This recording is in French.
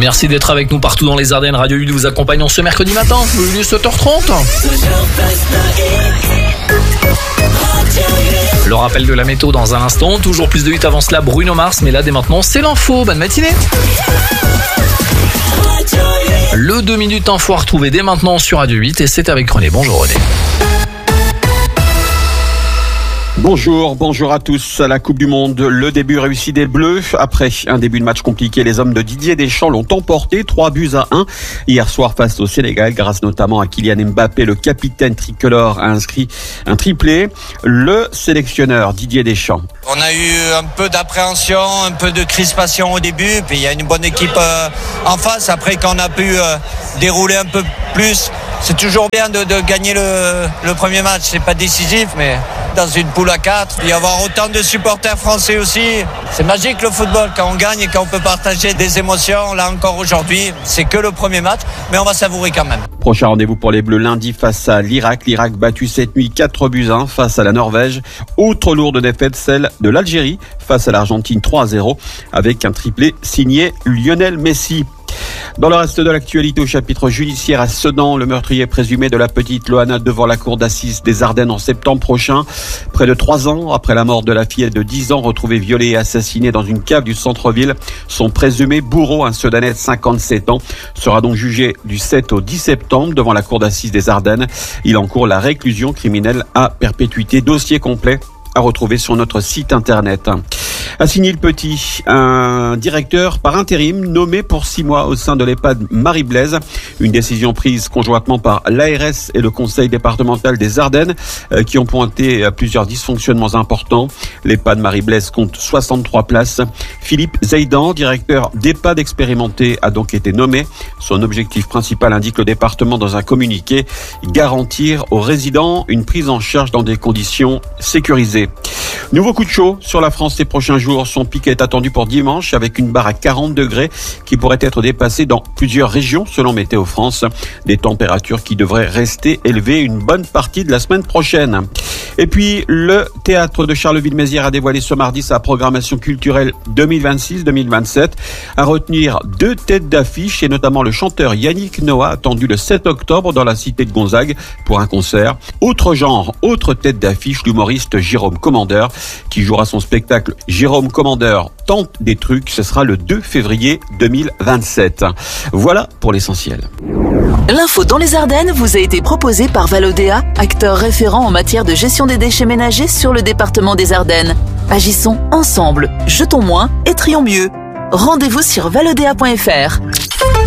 Merci d'être avec nous partout dans les Ardennes. Radio Lulu vous accompagne en ce mercredi matin. Lulu 7h30. Le rappel de la météo dans un instant. Toujours plus de 8 avant cela, Bruno Mars. Mais là, dès maintenant, c'est l'info. Bonne matinée. Le 2 minutes info à retrouver dès maintenant sur Radio 8. Et c'est avec René. Bonjour René. Bonjour à tous. À la Coupe du Monde, le début réussi des Bleus. Après un début de match compliqué, les hommes de Didier Deschamps l'ont emporté 3-1 hier soir face au Sénégal, grâce notamment à Kylian Mbappé. Le capitaine tricolore a inscrit un triplé. Le sélectionneur Didier Deschamps. On a eu un peu d'appréhension, un peu de crispation au début, puis il y a une bonne équipe en face. Après, quand on a pu dérouler un peu plus, c'est toujours bien de gagner le premier match. C'est pas décisif, mais dans une poule à 4, il y avoir autant de supporters français aussi. C'est magique le football quand on gagne et quand on peut partager des émotions. Là encore aujourd'hui, c'est que le premier match, mais on va savourer quand même. Prochain rendez-vous pour les Bleus lundi face à l'Irak. L'Irak battu cette nuit 4-1 face à la Norvège. Autre lourde défaite, celle de l'Algérie face à l'Argentine 3-0 avec un triplé signé Lionel Messi. Dans le reste de l'actualité au chapitre judiciaire à Sedan, le meurtrier présumé de la petite Loana devant la cour d'assises des Ardennes en septembre prochain. Près de 3 ans après la mort de la fillette de 10 ans retrouvée violée et assassinée dans une cave du centre-ville, son présumé bourreau, un Sedanais de 57 ans, sera donc jugé du 7 au 10 septembre devant la cour d'assises des Ardennes. Il encourt la réclusion criminelle à perpétuité. Dossier complet à retrouver sur notre site internet. À Signy-le-Petit, un directeur par intérim nommé pour 6 mois au sein de l'EHPAD Marie-Blaise. Une décision prise conjointement par l'ARS et le conseil départemental des Ardennes qui ont pointé plusieurs dysfonctionnements importants. L'EHPAD Marie-Blaise compte 63 places. Philippe Zeidan, directeur d'EHPAD expérimenté, a donc été nommé. Son objectif principal, indique le département dans un communiqué, garantir aux résidents une prise en charge dans des conditions sécurisées. Nouveau coup de chaud sur la France ces prochains jours. Son pic est attendu pour dimanche avec une barre à 40 degrés qui pourrait être dépassée dans plusieurs régions selon Météo France. Des températures qui devraient rester élevées une bonne partie de la semaine prochaine. Et puis, le théâtre de Charleville-Mézières a dévoilé ce mardi sa programmation culturelle 2026-2027. À retenir 2 têtes d'affiche et notamment le chanteur Yannick Noah attendu le 7 octobre dans la cité de Gonzague pour un concert. Autre genre, autre tête d'affiche, l'humoriste Jérôme Commandeur qui jouera son spectacle Jérôme Commandeur tente des trucs. Ce sera le 2 février 2027. Voilà pour l'essentiel. L'info dans les Ardennes vous a été proposée par Valodea, acteur référent en matière de gestion des déchets ménagers sur le département des Ardennes. Agissons ensemble, jetons moins et trions mieux. Rendez-vous sur valodea.fr.